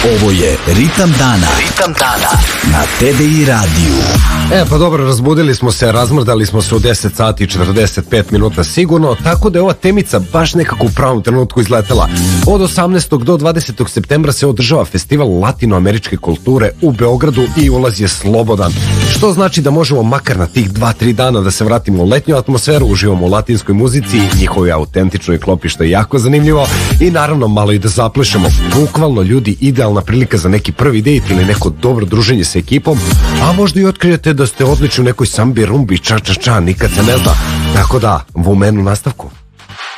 Ovo je Ritam dana. Ritam dana na TDI radiju. Pa dobro, razbudili smo se, razmrdali smo se u 10 sati i 45 minuta sigurno, tako da je ova temica baš nekako u pravom trenutku izletela. Od 18. do 20. septembra se održava festival latinoameričke kulture u Beogradu i ulaz je slobodan. Što znači da možemo makar na tih 2-3 dana da se vratimo u letnju atmosferu, uživamo u latinskoj muzici, njihovoj autentičnoj klopi što je jako zanimljivo i naravno malo i da zaplešemo. Bukvalno ljudi, idealna prilika za neki prvi dejt ili neko dobro druženje sa ekipom, a možda i otkrijete da ste odlični u nekoj sambi, rumbi, ča, nikad se ne zna. Tako da, Vumen u nastavku.